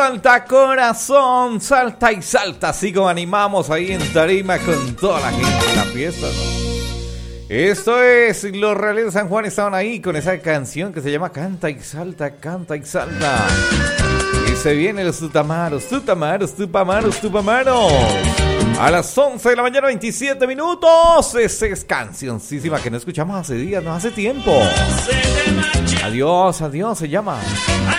salta corazón, salta y salta, así como animamos ahí en tarima con toda la gente en la fiesta, ¿no? Esto es, los Reales de San Juan estaban ahí con esa canción que se llama Canta y Salta, Canta y Salta. Y se vienen los tutamaros, tutamaros, tupamaros, tupamaros. A las 11 de la mañana, 27 minutos. Esa es cancioncísima que no escuchamos hace días, no hace tiempo. Adiós, adiós, se llama